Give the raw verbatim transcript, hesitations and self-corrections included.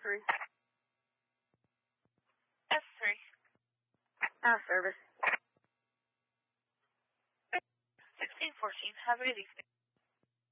three. S three. Out of service. sixteen fourteen, have a good evening.